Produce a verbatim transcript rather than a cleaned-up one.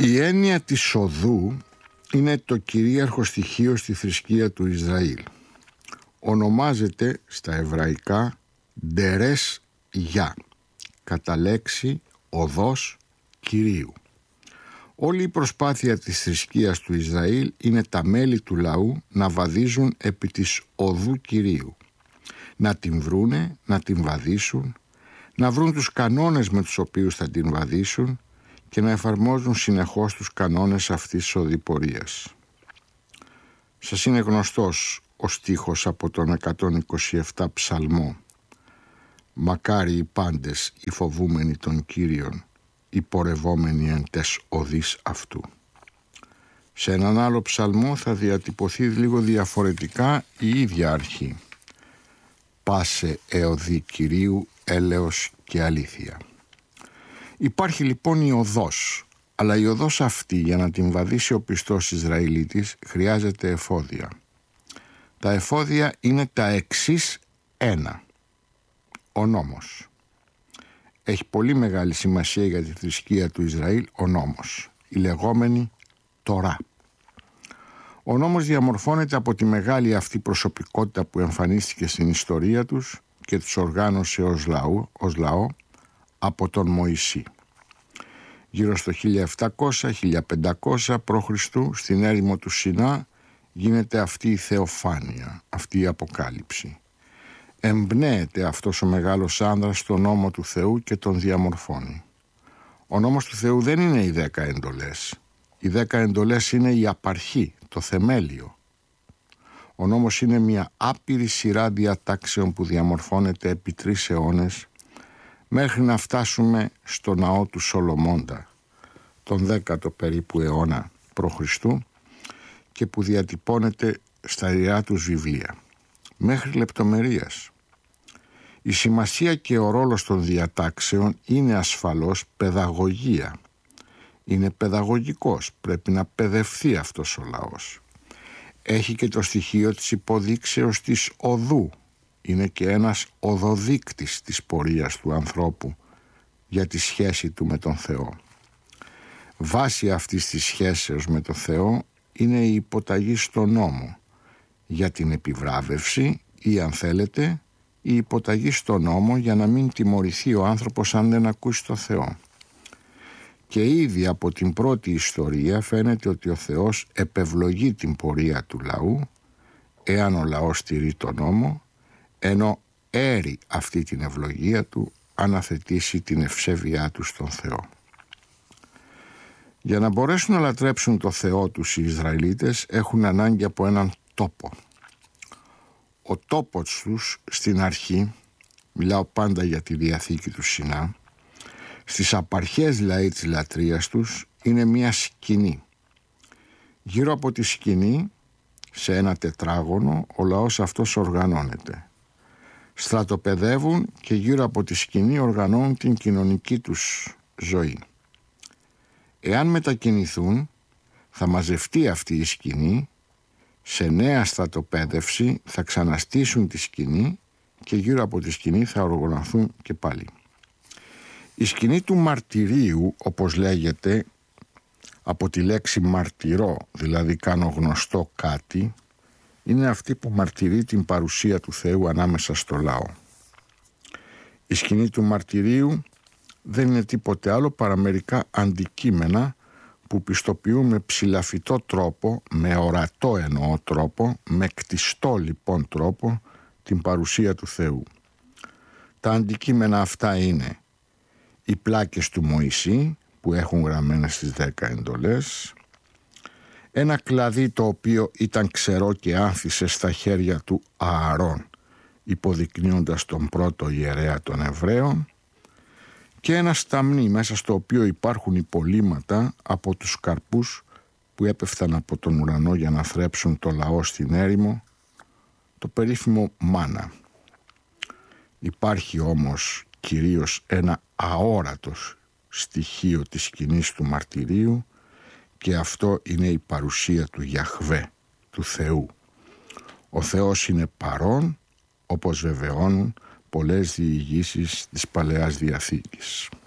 Η έννοια της οδού είναι το κυρίαρχο στοιχείο στη θρησκεία του Ισραήλ. Ονομάζεται στα εβραϊκά ντερές Γιά, κατά λέξη οδός Κυρίου. Όλη η προσπάθεια της θρησκείας του Ισραήλ είναι τα μέλη του λαού να βαδίζουν επί της οδού Κυρίου. Να την βρούνε, να την βαδίσουν, να βρουν τους κανόνες με τους οποίους θα την βαδίσουν και να εφαρμόζουν συνεχώς τους κανόνες αυτής της οδηπορίας. Σας είναι γνωστός ο στίχος από τον εκατόν είκοσι επτά ψαλμό «Μακάρι οι πάντες οι φοβούμενοι των Κύριων, οι πορευόμενοι εν τες οδείς αυτού». Σε έναν άλλο ψαλμό θα διατυπωθεί λίγο διαφορετικά η ίδια αρχή «Πάσε εωδή Κυρίου έλεος και αλήθεια». Υπάρχει λοιπόν η οδός, αλλά η οδός αυτή για να την βαδίσει ο πιστός Ισραηλίτης χρειάζεται εφόδια. Τα εφόδια είναι τα εξής ένα. Ο νόμος. Έχει πολύ μεγάλη σημασία για τη θρησκεία του Ισραήλ ο νόμος, η λεγόμενη Τορά. Ο νόμος διαμορφώνεται από τη μεγάλη αυτή προσωπικότητα που εμφανίστηκε στην ιστορία τους και τους οργάνωσε ως λαό, ως λαό από τον Μωυσή. Γύρω στο χίλια επτακόσια με χίλια πεντακόσια προ Χριστού στην έρημο του Σινά γίνεται αυτή η θεοφάνεια, αυτή η αποκάλυψη. Εμπνέεται αυτός ο μεγάλος άνδρας στον νόμο του Θεού και τον διαμορφώνει. Ο νόμος του Θεού δεν είναι οι δέκα εντολές. Οι δέκα εντολές είναι η απαρχή, το θεμέλιο. Ο νόμος είναι μια άπειρη σειρά διατάξεων που διαμορφώνεται επί τρεις αιώνες μέχρι να φτάσουμε στο ναό του Σολομώντα, τον δέκατο περίπου αιώνα προ Χριστού και που διατυπώνεται στα ιερά τους βιβλία, μέχρι λεπτομερίας. Η σημασία και ο ρόλος των διατάξεων είναι ασφαλώς παιδαγωγία. Είναι παιδαγωγικός, πρέπει να παιδευθεί αυτός ο λαός. Έχει και το στοιχείο της υποδείξεως της οδού. Είναι και ένας οδοδείκτης της πορείας του ανθρώπου για τη σχέση του με τον Θεό. Βάση αυτής της σχέσεως με τον Θεό είναι η υποταγή στον νόμο για την επιβράβευση ή αν θέλετε η υποταγή στον νόμο για να μην τιμωρηθεί ο άνθρωπος αν δεν ακούσει τον Θεό. Και ήδη από την πρώτη ιστορία φαίνεται ότι ο Θεός επευλογεί την πορεία του λαού εάν ο λαός στηρεί τον νόμο, ενώ έρει αυτή την ευλογία του αναθετήσει την ευσέβειά του στον Θεό. Για να μπορέσουν να λατρέψουν το Θεό τους οι Ισραηλίτες έχουν ανάγκη από έναν τόπο. Ο τόπος τους στην αρχή, μιλάω πάντα για τη Διαθήκη του Σινά, στις απαρχές δηλαδή της λατρείας τους είναι μια σκηνή. Γύρω από τη σκηνή, σε ένα τετράγωνο, ο λαός αυτός οργανώνεται. Στρατοπεδεύουν και γύρω από τη σκηνή οργανώνουν την κοινωνική τους ζωή. Εάν μετακινηθούν, θα μαζευτεί αυτή η σκηνή, σε νέα στρατοπέδευση θα ξαναστήσουν τη σκηνή και γύρω από τη σκηνή θα οργανωθούν και πάλι. Η σκηνή του μαρτυρίου, όπως λέγεται, από τη λέξη μαρτυρώ, δηλαδή κάνω γνωστό κάτι, είναι αυτή που μαρτυρεί την παρουσία του Θεού ανάμεσα στο λαό. Η σκηνή του μαρτυρίου δεν είναι τίποτε άλλο παρά μερικά αντικείμενα που πιστοποιούν με ψηλαφιτό τρόπο, με ορατό εννοώ τρόπο, με κτιστό λοιπόν τρόπο την παρουσία του Θεού. Τα αντικείμενα αυτά είναι οι πλάκες του Μωυσή που έχουν γραμμένες στις δέκα εντολές, ένα κλαδί το οποίο ήταν ξερό και άνθησε στα χέρια του Ααρών, υποδεικνύοντας τον πρώτο ιερέα των Εβραίων, και ένα σταμνί μέσα στο οποίο υπάρχουν υπολείμματα από τους καρπούς που έπεφταν από τον ουρανό για να θρέψουν το λαό στην έρημο, το περίφημο μάνα. Υπάρχει όμως κυρίως ένα αόρατος στοιχείο της σκηνής του μαρτυρίου και αυτό είναι η παρουσία του Γιαχβέ, του Θεού. Ο Θεός είναι παρόν, όπως βεβαιώνουν πολλές διηγήσεις της Παλαιάς Διαθήκης.